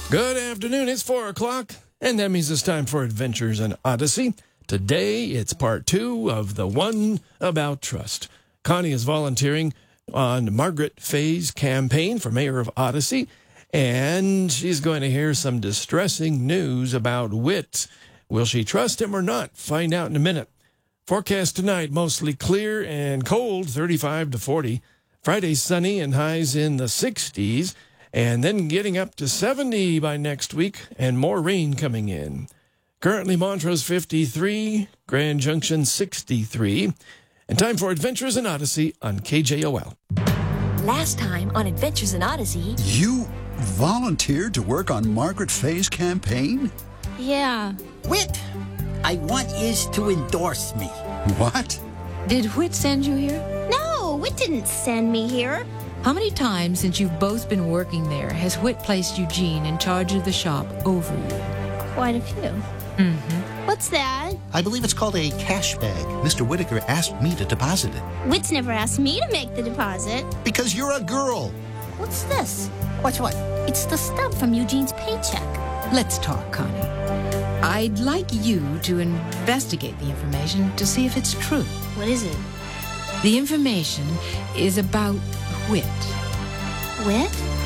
Good afternoon. It's 4 o'clock, and that means it's time for Adventures in Odyssey. Today, it's part 2 of the one about trust. Connie is volunteering on Margaret Fay's campaign for mayor of Odyssey, and she's going to hear some distressing news about Whit. Will she trust him or not? Find out in a minute. Forecast tonight, mostly clear and cold, 35 to 40. Friday, sunny and highs in the 60s. And then getting up to 70 by next week, and more rain coming in. Currently, Montrose 53, Grand Junction 63. And time for Adventures in Odyssey on KJOL. Last time on Adventures in Odyssey... You volunteered to work on Margaret Fay's campaign? Yeah. Whit, I want yous to endorse me. What? Did Whit send you here? No, Whit didn't send me here. How many times since you've both been working there has Whit placed Eugene in charge of the shop over you? Quite a few. Mm-hmm. What's that? I believe it's called a cash bag. Mr. Whitaker asked me to deposit it. Whit's never asked me to make the deposit. Because you're a girl. What's this? What's what? It's the stub from Eugene's paycheck. Let's talk, Connie. I'd like you to investigate the information to see if it's true. What is it? The information is about Whit. Whit?